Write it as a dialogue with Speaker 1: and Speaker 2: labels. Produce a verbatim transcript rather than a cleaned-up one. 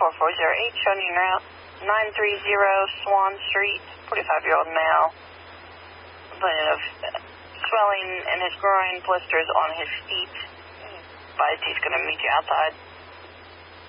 Speaker 1: four four zero eight, showing you route nine three zero Swan Street, forty-five-year-old male. Complainant of swelling in his groin, blisters on his feet. Advised he's going to meet you outside.